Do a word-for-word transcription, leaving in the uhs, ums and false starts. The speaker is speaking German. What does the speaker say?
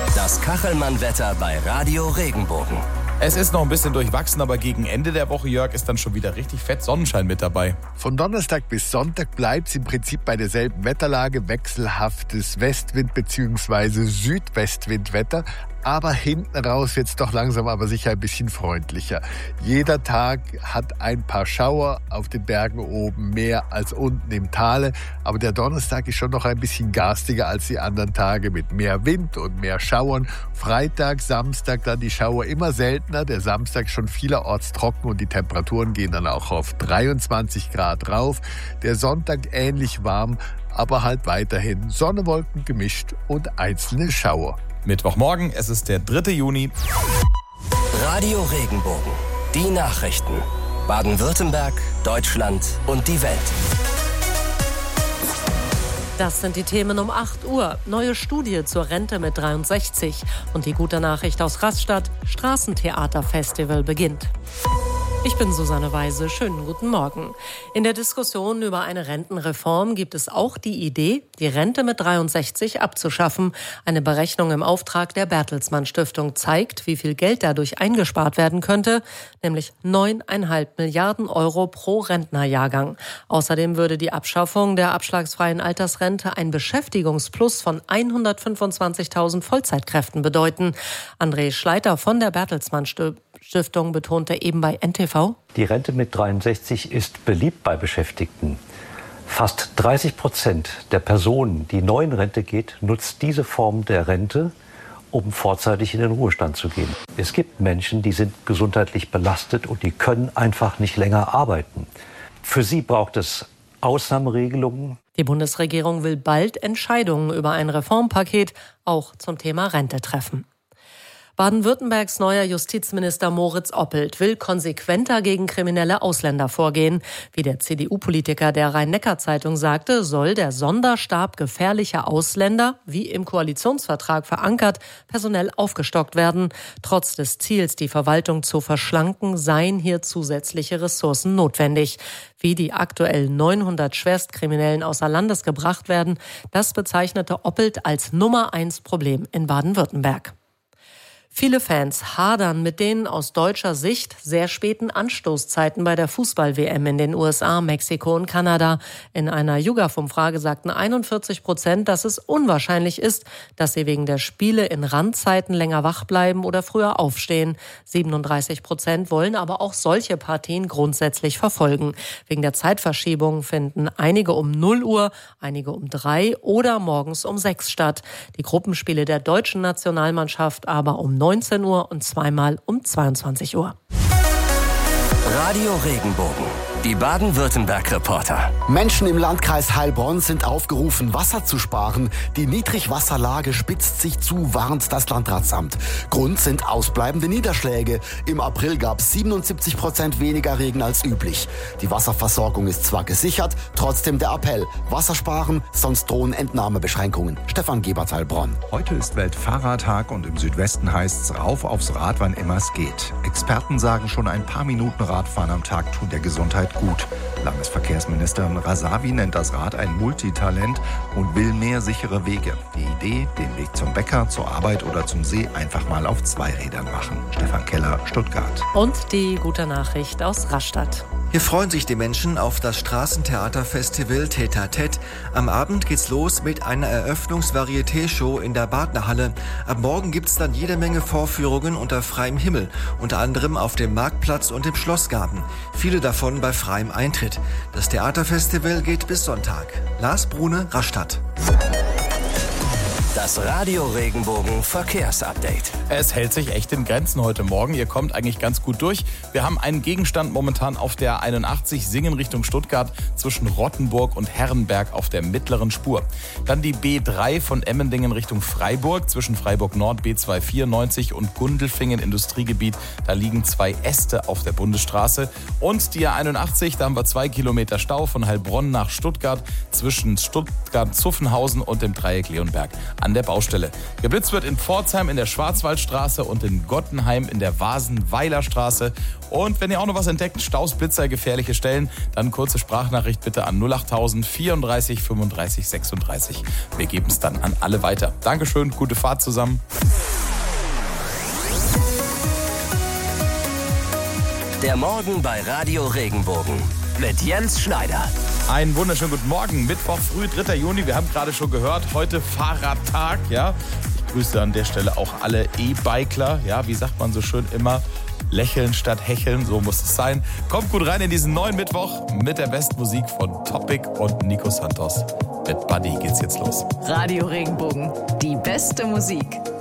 Das Kachelmann-Wetter bei Radio Regenbogen. Es ist noch ein bisschen durchwachsen, aber gegen Ende der Woche, Jörg, ist dann schon wieder richtig fett Sonnenschein mit dabei. Von Donnerstag bis Sonntag bleibt es im Prinzip bei derselben Wetterlage, wechselhaftes Westwind- bzw. Südwestwindwetter. Aber hinten raus wird es doch langsam aber sicher ein bisschen freundlicher. Jeder Tag hat ein paar Schauer, auf den Bergen oben mehr als unten im Tale. Aber der Donnerstag ist schon noch ein bisschen garstiger als die anderen Tage mit mehr Wind und mehr Schauern. Freitag, Samstag dann die Schauer immer seltener. Der Samstag schon vielerorts trocken und die Temperaturen gehen dann auch auf dreiundzwanzig Grad rauf. Der Sonntag ähnlich warm, aber halt weiterhin Sonne, Wolken gemischt und einzelne Schauer. Mittwochmorgen, es ist der dritte Juni. Radio Regenbogen. Die Nachrichten. Baden-Württemberg, Deutschland und die Welt. Das sind die Themen um acht Uhr. Neue Studie zur Rente mit dreiundsechzig. Und die gute Nachricht aus Rastatt. Straßentheaterfestival beginnt. Ich bin Susanne Weise. Schönen guten Morgen. In der Diskussion über eine Rentenreform gibt es auch die Idee, die Rente mit dreiundsechzig abzuschaffen. Eine Berechnung im Auftrag der Bertelsmann Stiftung zeigt, wie viel Geld dadurch eingespart werden könnte, nämlich neuneinhalb Milliarden Euro pro Rentnerjahrgang. Außerdem würde die Abschaffung der abschlagsfreien Altersrente ein Beschäftigungsplus von hundertfünfundzwanzigtausend Vollzeitkräften bedeuten. André Schleiter von der Bertelsmann Stiftung betonte eben bei N T V: Die Rente mit dreiundsechzig ist beliebt bei Beschäftigten. Fast dreißig Prozent der Personen, die neu in Rente geht, nutzt diese Form der Rente, um vorzeitig in den Ruhestand zu gehen. Es gibt Menschen, die sind gesundheitlich belastet und die können einfach nicht länger arbeiten. Für sie braucht es Ausnahmeregelungen. Die Bundesregierung will bald Entscheidungen über ein Reformpaket auch zum Thema Rente treffen. Baden-Württembergs neuer Justizminister Moritz Oppelt will konsequenter gegen kriminelle Ausländer vorgehen. Wie der C D U-Politiker der Rhein-Neckar-Zeitung sagte, soll der Sonderstab gefährlicher Ausländer, wie im Koalitionsvertrag verankert, personell aufgestockt werden. Trotz des Ziels, die Verwaltung zu verschlanken, seien hier zusätzliche Ressourcen notwendig. Wie die aktuell neunhundert Schwerstkriminellen außer Landes gebracht werden, das bezeichnete Oppelt als Nummer eins Problem in Baden-Württemberg. Viele Fans hadern mit den aus deutscher Sicht sehr späten Anstoßzeiten bei der Fußball-W M in den U S A, Mexiko und Kanada. In einer YouGov-Umfrage sagten einundvierzig Prozent, dass es unwahrscheinlich ist, dass sie wegen der Spiele in Randzeiten länger wach bleiben oder früher aufstehen. siebenunddreißig Prozent wollen aber auch solche Partien grundsätzlich verfolgen. Wegen der Zeitverschiebung finden einige um null Uhr, einige um drei oder morgens um sechs statt. Die Gruppenspiele der deutschen Nationalmannschaft aber um neunzehn Uhr und zweimal um zweiundzwanzig Uhr. Radio Regenbogen. Die Baden-Württemberg-Reporter. Menschen im Landkreis Heilbronn sind aufgerufen, Wasser zu sparen. Die Niedrigwasserlage spitzt sich zu, warnt das Landratsamt. Grund sind ausbleibende Niederschläge. Im April gab es siebenundsiebzig Prozent weniger Regen als üblich. Die Wasserversorgung ist zwar gesichert, trotzdem der Appell. Wasser sparen, sonst drohen Entnahmebeschränkungen. Stefan Gebert, Heilbronn. Heute ist Weltfahrradtag und im Südwesten heißt es rauf aufs Rad, wann immer es geht. Experten sagen schon, ein paar Minuten Radfahren am Tag tun der Gesundheit gut. Landesverkehrsministerin Rasavi nennt das Rad ein Multitalent und will mehr sichere Wege. Die Idee, den Weg zum Bäcker, zur Arbeit oder zum See einfach mal auf zwei Rädern machen. Stefan Keller, Stuttgart. Und die gute Nachricht aus Rastatt. Hier freuen sich die Menschen auf das Straßentheaterfestival Tête à Tête. Am Abend geht's los mit einer Eröffnungs-Varieté-Show in der Badnerhalle. Ab morgen gibt's dann jede Menge Vorführungen unter freiem Himmel, unter anderem auf dem Marktplatz und im Schlossgarten. Viele davon bei freiem Eintritt. Das Theaterfestival geht bis Sonntag. Lars Brune, Rastatt. Das Radio Regenbogen Verkehrsupdate. Es hält sich echt in Grenzen heute Morgen. Ihr kommt eigentlich ganz gut durch. Wir haben einen Gegenstand momentan auf der einundachtzig Singen Richtung Stuttgart zwischen Rottenburg und Herrenberg auf der mittleren Spur. Dann die B drei von Emmendingen Richtung Freiburg zwischen Freiburg Nord B zweihundertvierundneunzig und Gundelfingen Industriegebiet. Da liegen zwei Äste auf der Bundesstraße. Und die A einundachtzig, da haben wir zwei Kilometer Stau von Heilbronn nach Stuttgart zwischen Stuttgart-Zuffenhausen und dem Dreieck Leonberg an der Baustelle. Geblitzt wird in Pforzheim in der Schwarzwaldstraße und in Gottenheim in der Vasenweiler Straße. Und wenn ihr auch noch was entdeckt, Staus, Blitzer, gefährliche Stellen, dann kurze Sprachnachricht bitte an null achttausend vierunddreißig fünfunddreißig sechsunddreißig. Wir geben es dann an alle weiter. Dankeschön, gute Fahrt zusammen. Der Morgen bei Radio Regenbogen mit Jens Schneider. Einen wunderschönen guten Morgen. Mittwoch früh, dritter Juni. Wir haben gerade schon gehört, heute Fahrradtag. Ja? Ich grüße an der Stelle auch alle E-Bikler. Ja, wie sagt man so schön immer? Lächeln statt hecheln, so muss es sein. Kommt gut rein in diesen neuen Mittwoch mit der besten Musik von Topic und Nico Santos. Mit Buddy geht's jetzt los. Radio Regenbogen, die beste Musik.